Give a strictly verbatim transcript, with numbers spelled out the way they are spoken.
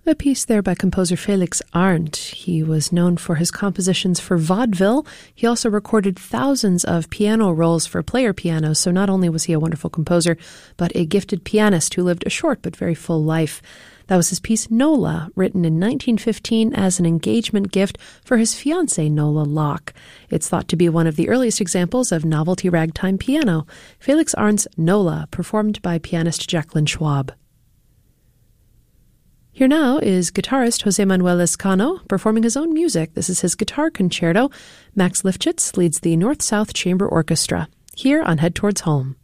A piece there by composer Felix Arndt. He was known for his compositions for vaudeville. He also recorded thousands of piano rolls for player pianos, so not only was he a wonderful composer, but a gifted pianist who lived a short but very full life. That was his piece Nola, written in nineteen fifteen as an engagement gift for his fiancée Nola Locke. It's thought to be one of the earliest examples of novelty ragtime piano. Felix Arndt's Nola, performed by pianist Jacqueline Schwab. Here now is guitarist Jose Manuel Lescano performing his own music. This is his guitar concerto. Max Lifshitz leads the North-South Chamber Orchestra, here on Head Towards Home.